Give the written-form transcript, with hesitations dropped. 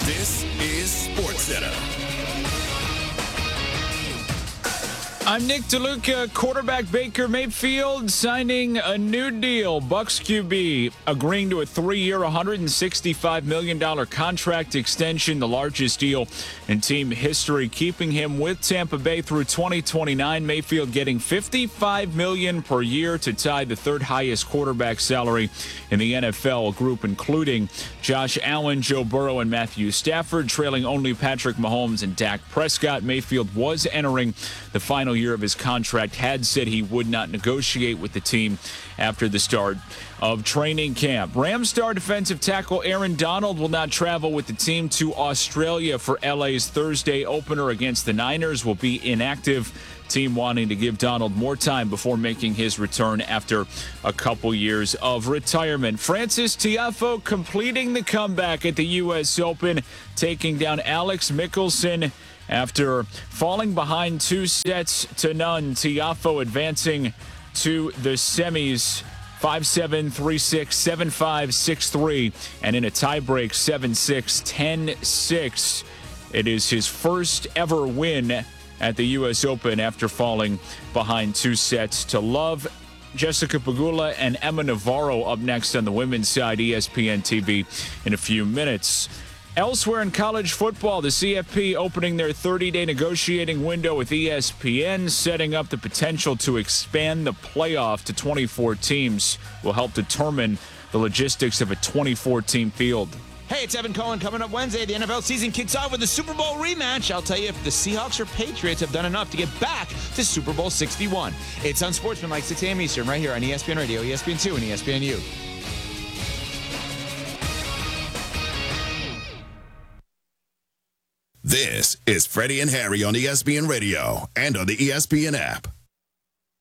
This is SportsCenter. I'm Nick DeLuca. Quarterback Baker Mayfield signing a new deal. Bucs QB agreeing to a 3-year, $165 million contract extension, the largest deal in team history, keeping him with Tampa Bay through 2029. Mayfield getting $55 million per year to tie the third highest quarterback salary in the NFL, a group including Josh Allen, Joe Burrow, and Matthew Stafford, trailing only Patrick Mahomes and Dak Prescott. Mayfield was entering the final year of his contract, had said he would not negotiate with the team after the start of training camp. Rams star defensive tackle Aaron Donald will not travel with the team to Australia for LA's Thursday opener against the Niners, will be inactive. Team wanting to give Donald more time before making his return after a couple years of retirement. Frances Tiafoe completing the comeback at the U.S. Open, taking down Alex Mickelson after falling behind 2-0. Tiafoe advancing to the semis 5-7, 3-6, 7-5, 6-3, and in a tiebreak 7-6, 10-6. It is his first ever win at the U.S. Open after falling behind 2-0 to Love. Jessica Pegula and Emma Navarro up next on the women's side, ESPN TV, in a few minutes. Elsewhere in college football, the CFP opening their 30-day negotiating window with ESPN, setting up the potential to expand the playoff to 24 teams, will help determine the logistics of a 24-team field. Hey, it's Evan Cohen. Coming up Wednesday, the NFL season kicks off with a Super Bowl rematch. I'll tell you if the Seahawks or Patriots have done enough to get back to Super Bowl 61. It's Unsportsmanlike, 6 a.m. Eastern, right here on ESPN Radio, ESPN2, and ESPNU. This is Freddie and Harry on ESPN Radio and on the ESPN app.